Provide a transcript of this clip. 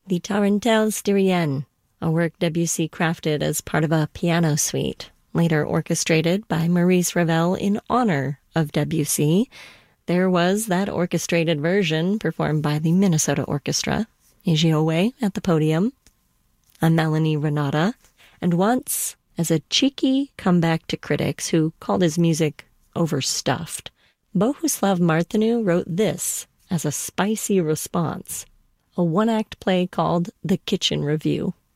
the Tarentelle Styrienne, a work Debussy crafted as part of a piano suite, later orchestrated by Maurice Ravel in honor of Debussy. There was that orchestrated version performed by the Minnesota Orchestra, Igiowe at the podium, a Melanie Renata, and once, as a cheeky comeback to critics who called his music overstuffed, Bohuslav Martinu wrote this as a spicy response, a one-act play called The Kitchen Review.